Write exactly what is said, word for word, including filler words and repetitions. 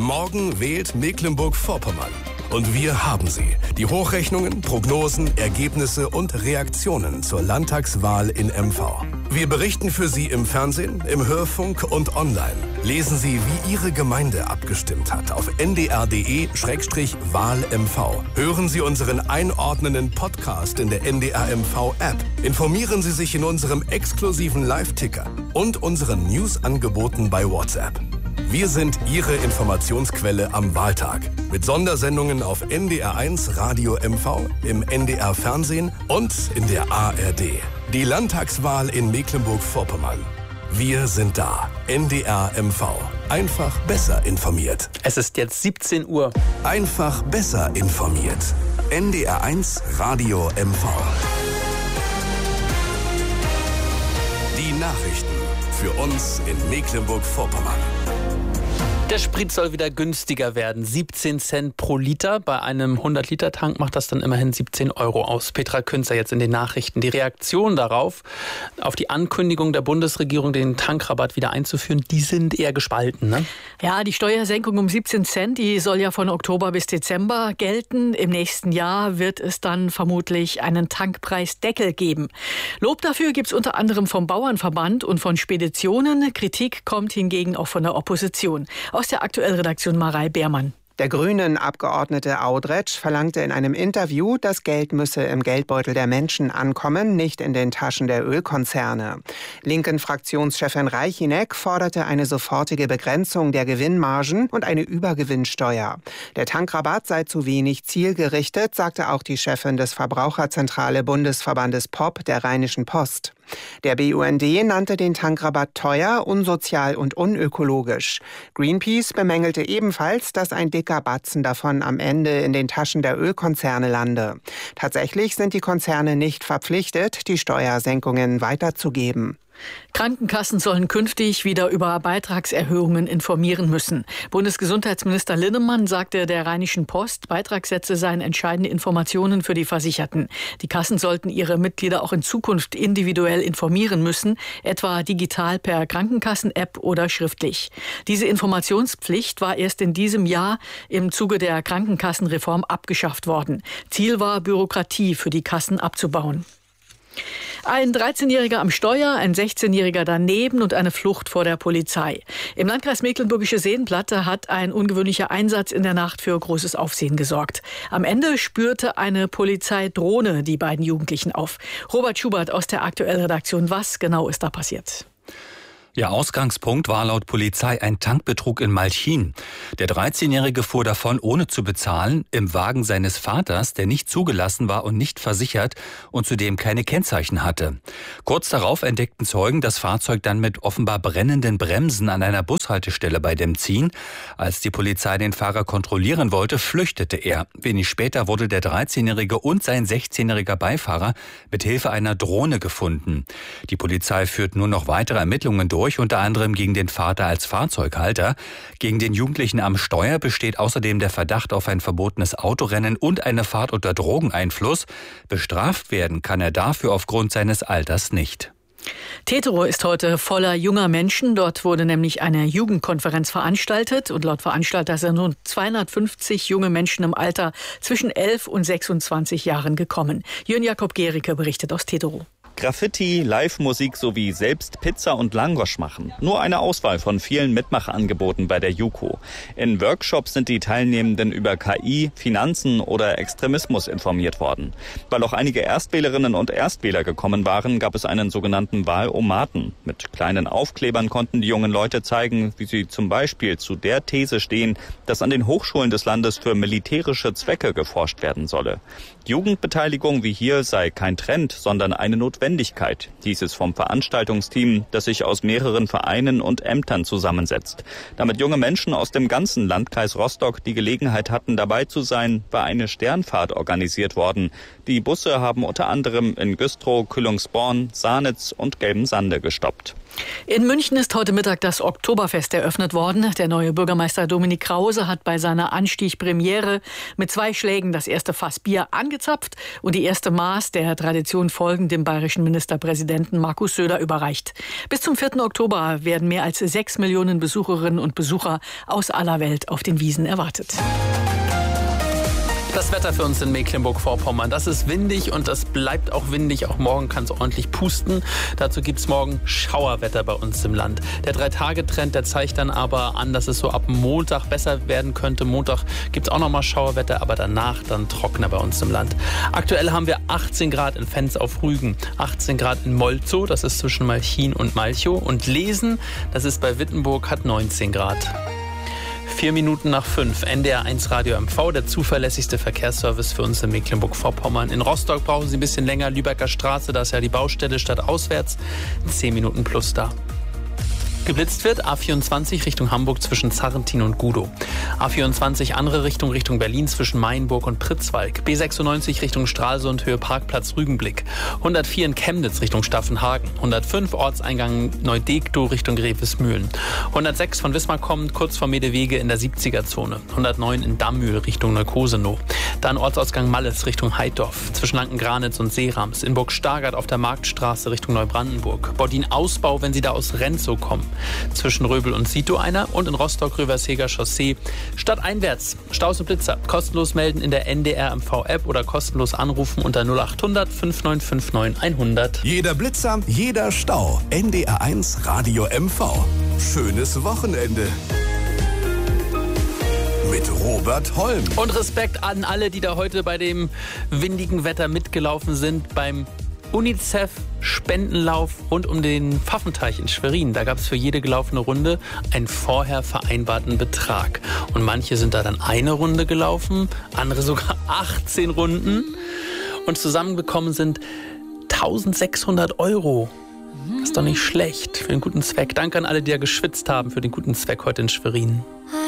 Morgen wählt Mecklenburg-Vorpommern. Und wir haben sie. Die Hochrechnungen, Prognosen, Ergebnisse und Reaktionen zur Landtagswahl in M V. Wir berichten für Sie im Fernsehen, im Hörfunk und online. Lesen Sie, wie Ihre Gemeinde abgestimmt hat auf n d r punkt d e slash wahl m v. Hören Sie unseren einordnenden Podcast in der N D R M V-App. Informieren Sie sich in unserem exklusiven Live-Ticker und unseren News-Angeboten bei WhatsApp. Wir sind Ihre Informationsquelle am Wahltag. Mit Sondersendungen auf N D R eins Radio M V, im N D R Fernsehen und in der A R D. Die Landtagswahl in Mecklenburg-Vorpommern. Wir sind da. N D R M V. Einfach besser informiert. Es ist jetzt siebzehn Uhr. Einfach besser informiert. N D R eins Radio M V. Die Nachrichten für uns in Mecklenburg-Vorpommern. Der Sprit soll wieder günstiger werden. siebzehn Cent pro Liter. Bei einem hundert Liter Tank macht das dann immerhin siebzehn Euro aus. Petra Künzer jetzt in den Nachrichten. Die Reaktion darauf, auf die Ankündigung der Bundesregierung, den Tankrabatt wieder einzuführen, die sind eher gespalten, ne? Ja, die Steuersenkung um siebzehn Cent, die soll ja von Oktober bis Dezember gelten. Im nächsten Jahr wird es dann vermutlich einen Tankpreisdeckel geben. Lob dafür gibt es unter anderem vom Bauernverband und von Speditionen. Kritik kommt hingegen auch von der Opposition. Aus der Aktuellredaktion Marei Beermann. Der Grünen-Abgeordnete Audretsch verlangte in einem Interview, das Geld müsse im Geldbeutel der Menschen ankommen, nicht in den Taschen der Ölkonzerne. Linken-Fraktionschefin Reichinek forderte eine sofortige Begrenzung der Gewinnmargen und eine Übergewinnsteuer. Der Tankrabatt sei zu wenig zielgerichtet, sagte auch die Chefin des Verbraucherzentrale Bundesverbandes P O P der Rheinischen Post. Der B U N D nannte den Tankrabatt teuer, unsozial und unökologisch. Greenpeace bemängelte ebenfalls, dass ein dicker Batzen davon am Ende in den Taschen der Ölkonzerne lande. Tatsächlich sind die Konzerne nicht verpflichtet, die Steuersenkungen weiterzugeben. Krankenkassen sollen künftig wieder über Beitragserhöhungen informieren müssen. Bundesgesundheitsminister Linnemann sagte der Rheinischen Post, Beitragssätze seien entscheidende Informationen für die Versicherten. Die Kassen sollten ihre Mitglieder auch in Zukunft individuell informieren müssen, etwa digital per Krankenkassen-App oder schriftlich. Diese Informationspflicht war erst in diesem Jahr im Zuge der Krankenkassenreform abgeschafft worden. Ziel war, Bürokratie für die Kassen abzubauen. Ein dreizehnjähriger am Steuer, ein sechzehnjähriger daneben und eine Flucht vor der Polizei. Im Landkreis Mecklenburgische Seenplatte hat ein ungewöhnlicher Einsatz in der Nacht für großes Aufsehen gesorgt. Am Ende spürte eine Polizeidrohne die beiden Jugendlichen auf. Robert Schubert aus der Aktuellredaktion. Was genau ist da passiert? Ja, Ausgangspunkt war laut Polizei ein Tankbetrug in Malchin. Der dreizehnjährige fuhr davon, ohne zu bezahlen, im Wagen seines Vaters, der nicht zugelassen war und nicht versichert und zudem keine Kennzeichen hatte. Kurz darauf entdeckten Zeugen das Fahrzeug dann mit offenbar brennenden Bremsen an einer Bushaltestelle bei Demzin. Als die Polizei den Fahrer kontrollieren wollte, flüchtete er. Wenig später wurde der dreizehnjährige und sein sechzehnjähriger Beifahrer mit Hilfe einer Drohne gefunden. Die Polizei führt nun noch weitere Ermittlungen durch, unter anderem gegen den Vater als Fahrzeughalter. Gegen den Jugendlichen am Steuer besteht außerdem der Verdacht auf ein verbotenes Autorennen und eine Fahrt unter Drogeneinfluss. Bestraft werden kann er dafür aufgrund seines Alters nicht. Teterow ist heute voller junger Menschen. Dort wurde nämlich eine Jugendkonferenz veranstaltet. Und laut Veranstalter sind rund zweihundertfünfzig junge Menschen im Alter zwischen elf und sechsundzwanzig Jahren gekommen. Jörn Jakob Gericke berichtet aus Teterow. Graffiti, Live-Musik sowie selbst Pizza und Langosch machen. Nur eine Auswahl von vielen Mitmachangeboten bei der JUKO. In Workshops sind die Teilnehmenden über K I, Finanzen oder Extremismus informiert worden. Weil auch einige Erstwählerinnen und Erstwähler gekommen waren, gab es einen sogenannten Wahlomaten. Mit kleinen Aufklebern konnten die jungen Leute zeigen, wie sie zum Beispiel zu der These stehen, dass an den Hochschulen des Landes für militärische Zwecke geforscht werden solle. Jugendbeteiligung wie hier sei kein Trend, sondern eine Notwendigkeit, hieß es vom Veranstaltungsteam, das sich aus mehreren Vereinen und Ämtern zusammensetzt. Damit junge Menschen aus dem ganzen Landkreis Rostock die Gelegenheit hatten, dabei zu sein, war eine Sternfahrt organisiert worden. Die Busse haben unter anderem in Güstrow, Kühlungsborn, Sahnitz und Gelbensande gestoppt. In München ist heute Mittag das Oktoberfest eröffnet worden. Der neue Bürgermeister Dominik Krause hat bei seiner Anstieg-Premiere mit zwei Schlägen das erste Fass Bier angezapft und die erste Maß der Tradition folgend dem bayerischen Ministerpräsidenten Markus Söder überreicht. Bis zum vierten Oktober werden mehr als sechs Millionen Besucherinnen und Besucher aus aller Welt auf den Wiesen erwartet. Das Wetter für uns in Mecklenburg-Vorpommern, das ist windig und das bleibt auch windig. Auch morgen kann es ordentlich pusten. Dazu gibt es morgen Schauerwetter bei uns im Land. Der Drei-Tage-Trend, der zeigt dann aber an, dass es so ab Montag besser werden könnte. Montag gibt es auch nochmal Schauerwetter, aber danach dann trockener bei uns im Land. Aktuell haben wir achtzehn Grad in Fenz auf Rügen, achtzehn Grad in Molzow, das ist zwischen Malchin und Malchow. Und Lesen, das ist bei Wittenburg, hat neunzehn Grad. Vier Minuten nach fünf, N D R eins Radio M V, der zuverlässigste Verkehrsservice für uns in Mecklenburg-Vorpommern. In Rostock brauchen Sie ein bisschen länger, Lübecker Straße, da ist ja die Baustelle statt auswärts. Zehn Minuten plus da. Geblitzt wird A vierundzwanzig Richtung Hamburg zwischen Zarrentin und Gudow. A vierundzwanzig andere Richtung Richtung Berlin zwischen Mayenburg und Pritzwalk. B sechsundneunzig Richtung Stralsund Höhe Parkplatz Rügenblick. hundertvier in Chemnitz Richtung Staffenhagen. hundertfünf Ortseingang Neudektow Richtung Grevesmühlen. hundertsechs von Wismar kommend kurz vor Medewege in der siebziger-Zone. hundertneun in Dammühl Richtung Neukosenow. Dann Ortsausgang Malles Richtung Heidorf. Zwischen Lanken-Granitz und Seerams. In Burg Stargard auf der Marktstraße Richtung Neubrandenburg. Bordin-Ausbau, wenn Sie da aus Renzow kommen. Zwischen Röbel und Sito einer und in Rostock-Röversheger Chaussee. Stadteinwärts, Staus und Blitzer. Kostenlos melden in der N D R M V-App oder kostenlos anrufen unter null acht hundert fünf neun fünf neun hundert. Jeder Blitzer, jeder Stau. N D R eins Radio M V. Schönes Wochenende. Mit Robert Holm. Und Respekt an alle, die da heute bei dem windigen Wetter mitgelaufen sind beim UNICEF-Spendenlauf rund um den Pfaffenteich in Schwerin. Da gab es für jede gelaufene Runde einen vorher vereinbarten Betrag. Und manche sind da dann eine Runde gelaufen, andere sogar achtzehn Runden. Und zusammengekommen sind eintausendsechshundert Euro. Das ist doch nicht schlecht für den guten Zweck. Danke an alle, die da geschwitzt haben für den guten Zweck heute in Schwerin.